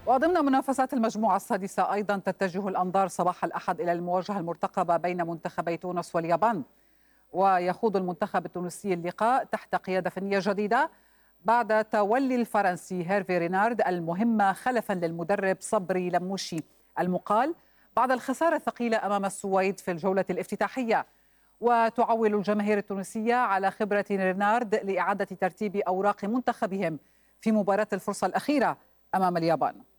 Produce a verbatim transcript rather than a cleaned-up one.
وضمن منافسات المجموعة السادسة أيضا تتجه الأنظار صباح الأحد إلى المواجهة المرتقبة بين منتخبي تونس واليابان. ويخوض المنتخب التونسي اللقاء تحت قيادة فنية جديدة بعد تولي الفرنسي هيرفي رينارد المهمة خلفا للمدرب صبري لموشي المقال بعد الخسارة الثقيلة أمام السويد في الجولة الافتتاحية. وتعول الجماهير التونسية على خبرة رينارد لإعادة ترتيب أوراق منتخبهم في مباراة الفرصة الأخيرة أمام اليابان.